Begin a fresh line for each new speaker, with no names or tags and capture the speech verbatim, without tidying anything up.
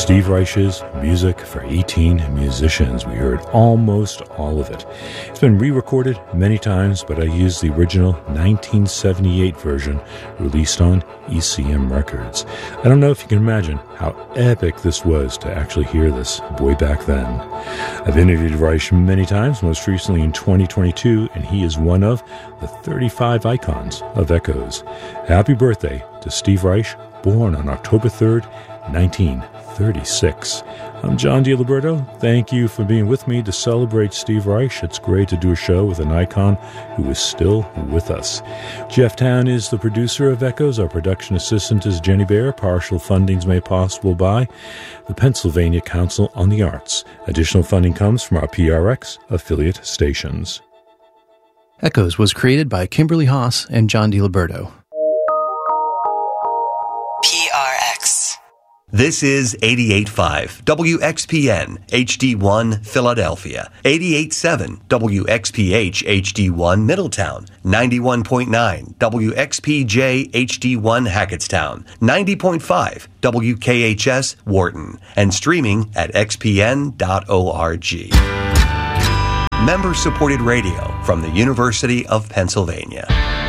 Steve Reich's Music for eighteen Musicians. We heard almost all of it. It's been re-recorded many times, but I used the original nineteen seventy-eight version released on E C M Records. I don't know if you can imagine how epic this was to actually hear this way back then. I've interviewed Reich many times, most recently in twenty twenty-two, and he is one of the thirty-five icons of Echoes. Happy birthday to Steve Reich, born on October third, nineteen thirty-six. I'm John DiLiberto. Thank you for being with me to celebrate Steve Reich. It's great to do a show with an icon who is still with us. Jeff Town is the producer of Echoes. Our production assistant is Jenny Bear. Partial funding is made possible by the Pennsylvania Council on the Arts. Additional funding comes from our P R X affiliate stations.
Echoes was created by Kimberly Haas and John DiLiberto.
P R X.
This is eighty-eight point five W X P N H D one Philadelphia, eighty-eight point seven W X P H H D one Middletown, ninety-one point nine W X P J H D one Hackettstown, ninety point five W K H S Wharton, and streaming at x p n dot org. Member-supported radio from the University of Pennsylvania.